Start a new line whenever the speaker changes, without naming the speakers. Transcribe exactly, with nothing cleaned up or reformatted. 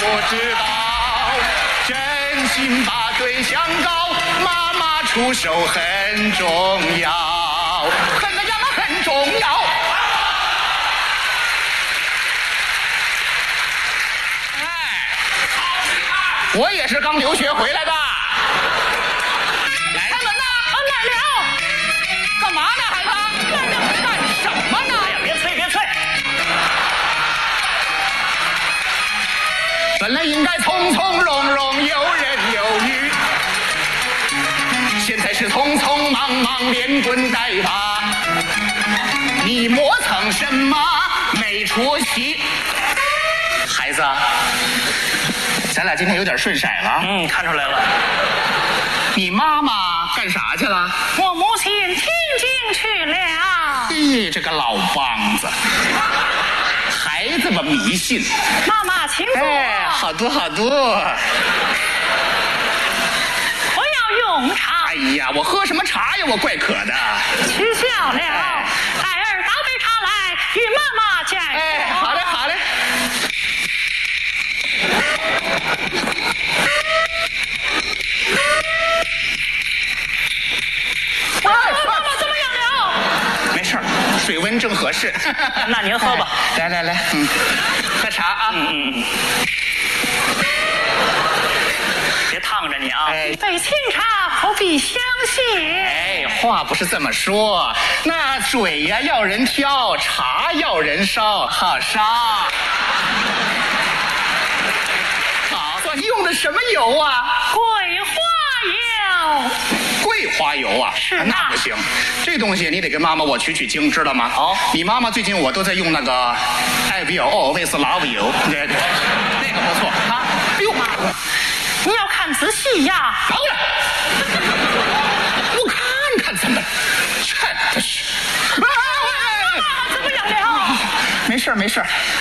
不知道，真心把对象搞，妈妈出手很重要，很那样很重要。哎，我也是刚留学回来的。来，开门呐！
啊，来了。
干嘛呢，孩子？
来了，
干什么呢？
哎呀，别催，别催。
本来应该从从容容，游刃有余，现在是匆匆忙忙，连滚带爬。你磨蹭什么？没出息。孩子，咱俩今天有点顺色了。
嗯，看出来了。
你妈妈干啥去了？
我母亲听经去了。
咦，这个老梆子，孩子们迷信。
妈妈，请坐。
哎，好多好多。
我要用茶。
哎呀，我喝什么茶呀？我怪渴的。
取笑了。孩儿倒杯茶来，与妈妈讲。
哎，好嘞，好嘞。
哎，妈妈怎么样了？
没事儿，水温正合适。
那您喝吧。
来来来，嗯，喝茶啊。
嗯嗯嗯。别烫着你啊！
哎
对清茶不必相信。
哎，话不是这么说，那水呀要人挑，茶要人烧，好烧。好，你用的什么油啊？
桂花油。
桂花油啊？
是的
那不行，这东西你得跟妈妈我取取经，知道吗？
好，
你妈妈最近我都在用那个艾维尔奥维斯拉维油，这个那个不错啊。哎呦妈！
你要看仔细呀。
当然，我看看怎么，真的是。
妈妈怎么样了？
没事没事。